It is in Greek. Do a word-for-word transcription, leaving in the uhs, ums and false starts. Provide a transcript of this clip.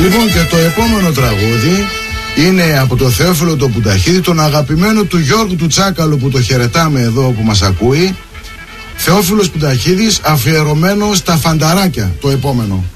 Λοιπόν, και το επόμενο τραγούδι είναι από το Θεόφιλο το Πουταχίδη, τον αγαπημένο του Γιώργου του Τσάκαλου, που το χαιρετάμε εδώ που μας ακούει. Θεόφιλος Πουταχίδης, αφιερωμένο στα φανταράκια, το επόμενο.